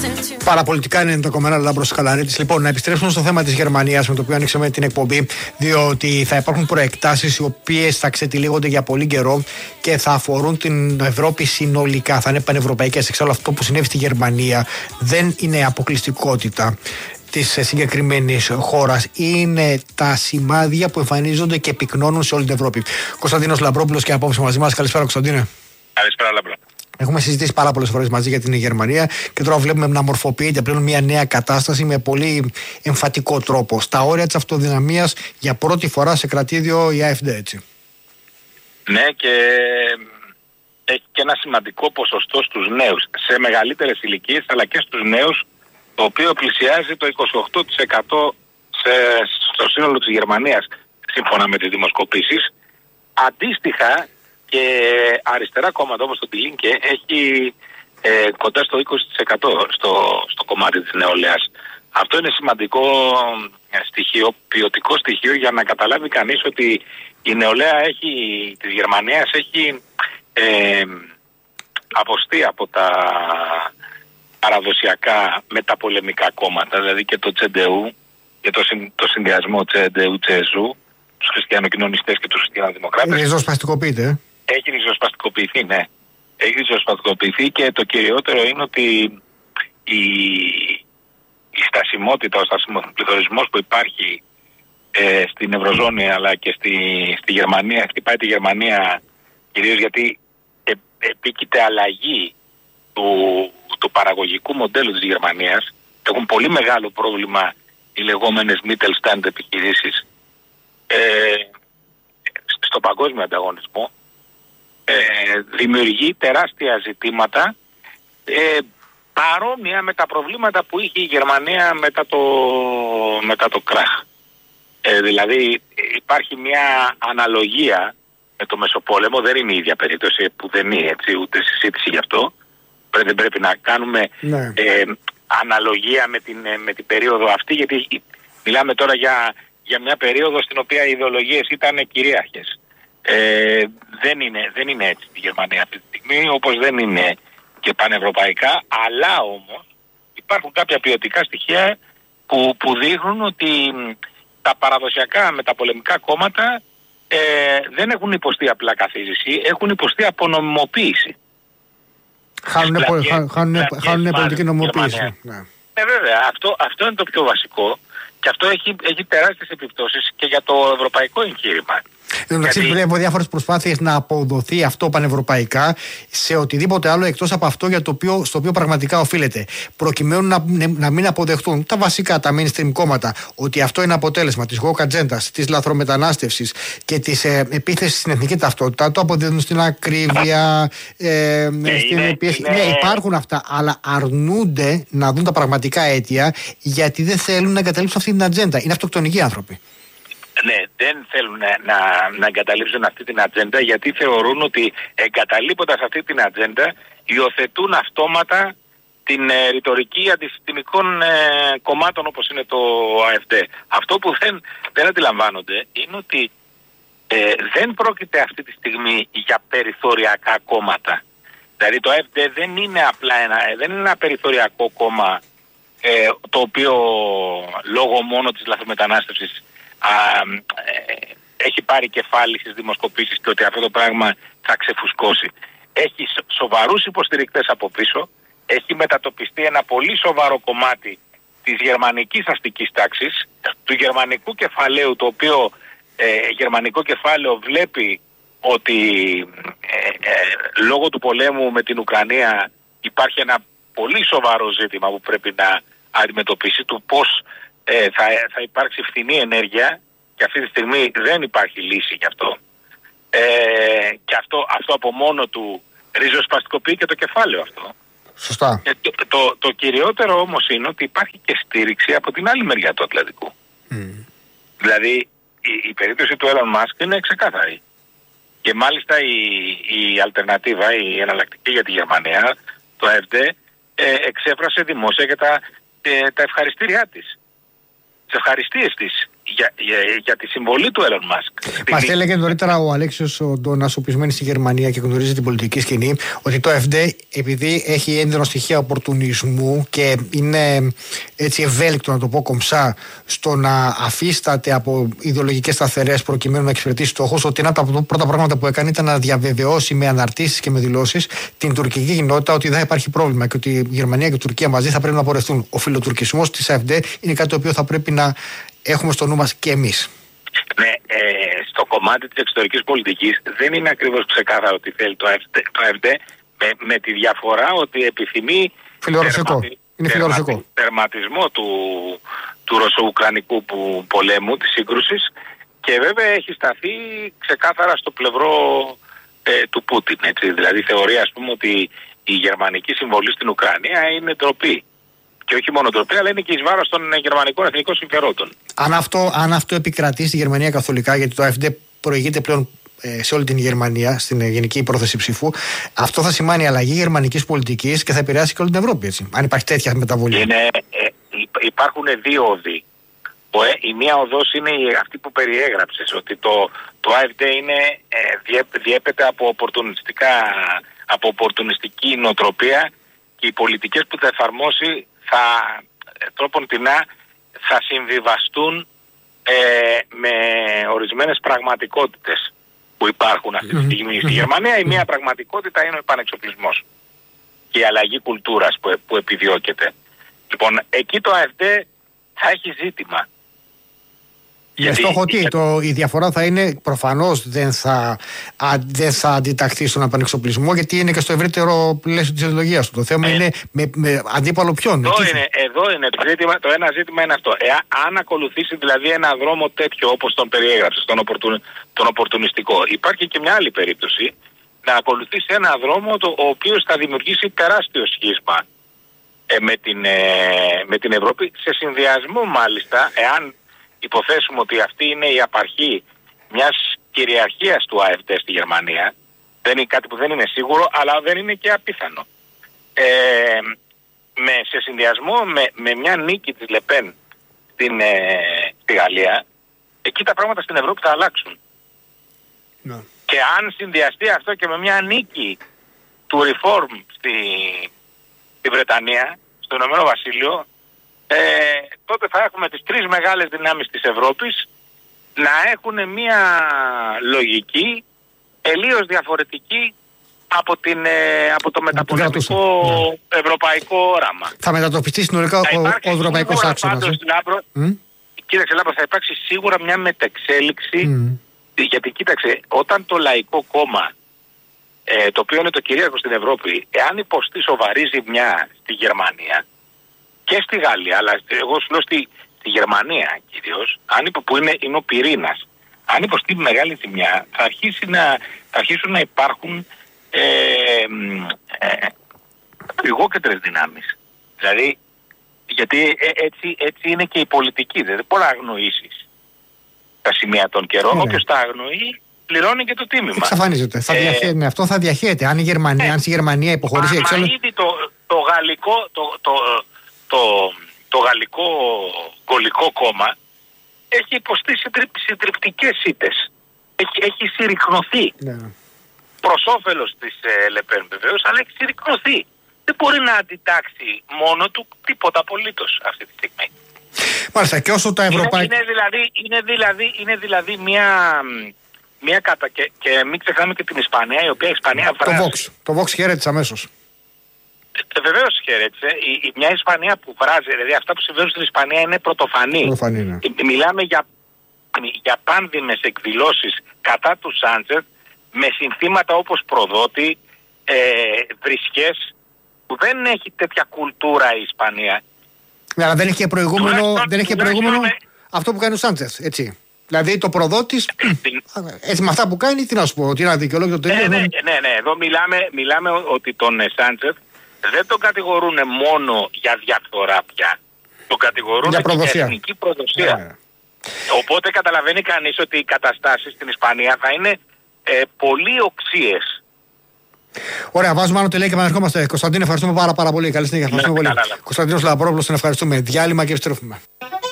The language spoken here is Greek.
Παραπολιτικά είναι το κομμάτι Λάμπρος Καλαρίτης. Λοιπόν, να επιστρέψουμε στο θέμα της Γερμανίας, με το οποίο ανοίξαμε την εκπομπή, διότι θα υπάρχουν προεκτάσεις οι οποίες θα ξετυλίγονται για πολύ καιρό και θα αφορούν την Ευρώπη συνολικά. Θα είναι πανευρωπαϊκές. Εξάλλου, αυτό που συνέβη στη Γερμανία δεν είναι αποκλειστικότητα της συγκεκριμένης χώρας. Είναι τα σημάδια που εμφανίζονται και πυκνώνουν σε όλη την Ευρώπη. Κωνσταντίνος Λαμπρόπουλος και απόψε μαζί μας. Καλησπέρα, Κωνσταντίνε. Καλησπέρα, Λαμπρό. Έχουμε συζητήσει πάρα πολλές φορές μαζί για την Γερμανία και τώρα βλέπουμε να μορφοποιείται πλέον μια νέα κατάσταση με πολύ εμφατικό τρόπο. Στα όρια της αυτοδυναμίας για πρώτη φορά σε κρατήδιο η AfD, έτσι. Ναι, και έχει και ένα σημαντικό ποσοστό στους νέους, σε μεγαλύτερες ηλικίες αλλά και στους νέους, το οποίο πλησιάζει το 28% στο σύνολο της Γερμανίας, σύμφωνα με τις δημοσκοπήσεις. Αντίστοιχα, και αριστερά κόμματα όπως το Die Linke έχει κοντά στο 20% στο κομμάτι της νεολαίας. Αυτό είναι σημαντικό στοιχείο, ποιοτικό στοιχείο, για να καταλάβει κανείς ότι η νεολαία της Γερμανίας έχει αποστεί από τα παραδοσιακά μεταπολεμικά κόμματα, δηλαδή και το CDU και το συνδυασμό CDU-CSU, τους χριστιανοκοινωνιστές και τους χριστιανοδημοκράτες. Ριζοσπαστικοποιείται. Έχει ριζοσπαστικοποιηθεί, ναι. Έχει ριζοσπαστικοποιηθεί και το κυριότερο είναι ότι η στασιμότητα, ο στασιμοπληθωρισμός που υπάρχει στην Ευρωζώνη αλλά και στη Γερμανία, χτυπάει τη Γερμανία κυρίως γιατί επίκειται αλλαγή του παραγωγικού μοντέλου της Γερμανίας. Έχουν πολύ μεγάλο πρόβλημα οι λεγόμενες Mittelstand επιχειρήσεις στο παγκόσμιο ανταγωνισμό. Δημιουργεί τεράστια ζητήματα παρόμοια με τα προβλήματα που είχε η Γερμανία μετά το κράχ. Δηλαδή υπάρχει μια αναλογία με το Μεσοπόλεμο, δεν είναι η ίδια περίπτωση που δεν είναι έτσι, ούτε συζήτηση γι' αυτό. Δεν πρέπει να κάνουμε αναλογία με την περίοδο αυτή, γιατί μιλάμε τώρα για μια περίοδο στην οποία οι ιδεολογίες ήταν κυρίαρχες. Δεν είναι έτσι στη Γερμανία αυτή τη στιγμή, όπως δεν είναι και πανευρωπαϊκά, αλλά όμως υπάρχουν κάποια ποιοτικά στοιχεία που δείχνουν ότι τα παραδοσιακά μεταπολεμικά κόμματα δεν έχουν υποστεί απλά καθίζηση, έχουν υποστεί απονομιμοποίηση. Χάνουν πολιτική νομιμοποίηση. Βέβαια, αυτό είναι το πιο βασικό και αυτό έχει τεράστιες επιπτώσεις και για το ευρωπαϊκό εγχείρημα. Εντάξει, βλέπω διάφορες προσπάθειες να αποδοθεί αυτό πανευρωπαϊκά σε οτιδήποτε άλλο εκτός από αυτό στο οποίο πραγματικά οφείλεται. Προκειμένου να μην αποδεχτούν τα βασικά, τα mainstream κόμματα, ότι αυτό είναι αποτέλεσμα της woke ατζέντας, της λαθρομετανάστευσης και της επίθεσης στην εθνική ταυτότητα. Το αποδίδουν στην ακρίβεια, στην πίεση. Ναι, υπάρχουν αυτά, αλλά αρνούνται να δουν τα πραγματικά αίτια, γιατί δεν θέλουν να εγκαταλείψουν αυτή την ατζέντα. Είναι αυτοκτονικοί άνθρωποι. Ναι, δεν θέλουν να εγκαταλείψουν αυτή την ατζέντα, γιατί θεωρούν ότι εγκαταλείποντας αυτή την ατζέντα υιοθετούν αυτόματα την ρητορική αντισυστημικών κομμάτων όπως είναι το AfD. Αυτό που δεν αντιλαμβάνονται είναι ότι δεν πρόκειται αυτή τη στιγμή για περιθωριακά κόμματα. Δηλαδή το AfD δεν είναι απλά ένα περιθωριακό κόμμα το οποίο λόγω μόνο της λαθρομετανάστευσης έχει πάρει κεφάλι στις δημοσκοπήσεις και ότι αυτό το πράγμα θα ξεφουσκώσει. Έχει σοβαρούς υποστηρικτές από πίσω, έχει μετατοπιστεί ένα πολύ σοβαρό κομμάτι της γερμανικής αστικής τάξης, του γερμανικού κεφαλαίου, το οποίο γερμανικό κεφάλαιο βλέπει ότι λόγω του πολέμου με την Ουκρανία υπάρχει ένα πολύ σοβαρό ζήτημα που πρέπει να αντιμετωπίσει, του πώς θα υπάρξει φθηνή ενέργεια, και αυτή τη στιγμή δεν υπάρχει λύση γι' αυτό. Και αυτό από μόνο του ριζοσπαστικοποιεί και το κεφάλαιο αυτό. Σωστά. Το κυριότερο όμως είναι ότι υπάρχει και στήριξη από την άλλη μεριά του Ατλαντικού. Δηλαδή η περίπτωση του Elon Musk είναι ξεκάθαρη. Και μάλιστα η αλτερνατίβα, η εναλλακτική για τη Γερμανία, το AfD, εξέφρασε δημόσια για τα ευχαριστήριά της. Τις ευχαριστίες της για τη συμβολή του Elon Musk. Μας έλεγε νωρίτερα ο Αλέξιος ο Ντόνας, ο οποίος μένει στη Γερμανία και γνωρίζει την πολιτική σκηνή, ότι το AfD, επειδή έχει έντονο στοιχεία οπορτουνισμού και είναι έτσι ευέλικτο, να το πω κομψά, στο να αφίσταται από ιδεολογικές σταθερές προκειμένου να εξυπηρετήσει στόχους, ότι ένα από τα πρώτα πράγματα που έκανε ήταν να διαβεβαιώσει με αναρτήσεις και με δηλώσεις την τουρκική κοινότητα ότι δεν υπάρχει πρόβλημα και ότι η Γερμανία και η Τουρκία μαζί θα πρέπει να πορευτούν. Ο φιλοτουρκισμός της AfD είναι κάτι το οποίο θα πρέπει να έχουμε στο νου μας και εμείς. Ναι, στο κομμάτι της εξωτερικής πολιτικής δεν είναι ακριβώς ξεκάθαρο ότι θέλει το AfD με τη διαφορά ότι επιθυμεί τερματισμό του ρωσο-ουκρανικού πολέμου, της σύγκρουσης, και βέβαια έχει σταθεί ξεκάθαρα στο πλευρό του Πούτιν. Έτσι. Δηλαδή θεωρεί, ας πούμε, ότι η γερμανική συμβολή στην Ουκρανία είναι ντροπή. Και όχι μόνο ντροπή, αλλά είναι και εις βάρος των γερμανικών εθνικών συμφερόντων. Αν αυτό επικρατεί στη Γερμανία καθολικά, γιατί το AfD προηγείται πλέον σε όλη την Γερμανία, στην γενική πρόθεση ψήφου, αυτό θα σημαίνει αλλαγή γερμανικής πολιτικής και θα επηρεάσει και όλη την Ευρώπη, έτσι, αν υπάρχει τέτοια μεταβολή. Υπάρχουν δύο οδοί. Η μία οδός είναι αυτή που περιέγραψες, ότι το AfD διέπεται από οπορτουνιστική νοοτροπία και οι πολιτικές που θα εφαρμόσει θα συμβιβαστούν με ορισμένες πραγματικότητες που υπάρχουν αυτή τη στιγμή στη Γερμανία. Η μία πραγματικότητα είναι ο επανεξοπλισμός και η αλλαγή κουλτούρας που επιδιώκεται. Λοιπόν, εκεί το AfD θα έχει ζήτημα. Για στόχο η διαφορά θα είναι, προφανώς δεν θα αντιταχθεί στον επανεξοπλισμό, γιατί είναι και στο ευρύτερο πλαίσιο της ιδεολογίας του. Το θέμα είναι με αντίπαλο ποιον. Εδώ είναι το ένα ζήτημα είναι αυτό. Αν ακολουθήσει δηλαδή ένα δρόμο τέτοιο όπως τον περιέγραψε, τον οπορτουνιστικό, υπάρχει και μια άλλη περίπτωση να ακολουθήσει ένα δρόμο ο οποίος θα δημιουργήσει τεράστιο σχίσμα με την Ευρώπη, σε συνδυασμό μάλιστα, εάν υποθέσουμε ότι αυτή είναι η απαρχή μιας κυριαρχίας του AfD στη Γερμανία, δεν είναι κάτι που δεν είναι σίγουρο, αλλά δεν είναι και απίθανο. Σε συνδυασμό με μια νίκη της Λεπέν στη Γαλλία, εκεί τα πράγματα στην Ευρώπη θα αλλάξουν. No. Και αν συνδυαστεί αυτό και με μια νίκη του Reform στη Βρετανία, στο Ηνωμένο Βασίλειο, τότε θα έχουμε τις τρεις μεγάλες δυνάμεις της Ευρώπης να έχουν μια λογική τελείως διαφορετική από το μεταπολεμικό ευρωπαϊκό όραμα. Θα μετατοπιστεί συνολικά ο ευρωπαϊκός άξονας. Κοίταξε Λάμπρο, θα υπάρξει σίγουρα μια μετεξέλιξη, γιατί κοίταξε, όταν το Λαϊκό Κόμμα, το οποίο είναι το κυρίαρχο στην Ευρώπη, εάν υποστεί σοβαρή ζημιά στη Γερμανία και στη Γαλλία, αλλά εγώ σου λέω στη Γερμανία κυρίως, που είναι ο πυρήνας, αν υποστεί μεγάλη ζημιά, θα αρχίσουν να υπάρχουν λιγότερες δυνάμεις. Δηλαδή, γιατί έτσι είναι και η πολιτική. Δεν μπορεί να αγνοήσεις τα σημεία των καιρών. Όποιος τα αγνοεί, πληρώνει και το τίμημα. Εξαφανίζεται. Αυτό θα διαχέεται. Αν η Γερμανία υποχωρήσει εξάλλου. Ήδη το γαλλικό γκολικό κόμμα έχει υποστεί συντριπτικές ήττες. Έχει συρρυκνωθεί. Προς όφελος της Λεπέν βεβαίως, αλλά έχει συρρυκνωθεί. Δεν μπορεί να αντιτάξει μόνο του τίποτα απολύτως αυτή τη στιγμή. Μάλιστα, και όσο τα ευρωπαϊκά... Είναι δηλαδή μια και μην ξεχνάμε και την Ισπανία, η οποία βράζει. Το Vox χαιρέτησε αμέσως. Βεβαίως χαιρέτησε. Μια Ισπανία που βράζει, δηλαδή αυτά που συμβαίνουν στην Ισπανία είναι πρωτοφανή. Ναι. Μιλάμε για πάνδημες εκδηλώσεις κατά του Σάντσεφ, με συνθήματα όπως προδότη, βρισχές, που δεν έχει τέτοια κουλτούρα η Ισπανία. Αλλά δεν έχει και προηγούμενο, αυτό που κάνει ο Σάντσεφ, έτσι. Δηλαδή το προδότης, έτσι με αυτά που κάνει, τι να σου πω, ότι είναι αδικαιολόγητο τελείως. Ναι. Εδώ μιλάμε ότι τον Σάντσεφ δεν τον κατηγορούν μόνο για διαφθορά πια. Τον κατηγορούν και για εθνική προδοσία. Οπότε καταλαβαίνει κανείς ότι οι καταστάσεις στην Ισπανία θα είναι πολύ οξύες. Ωραία, βάζουμε άνω τελεία και επανερχόμαστε. Κωνσταντίνε, ευχαριστούμε πάρα πολύ. Καλή συνέχεια. Ευχαριστούμε πολύ. Κωνσταντίνος Λαμπρόπουλος, τον ευχαριστούμε. Διάλειμμα και επιστρέφουμε.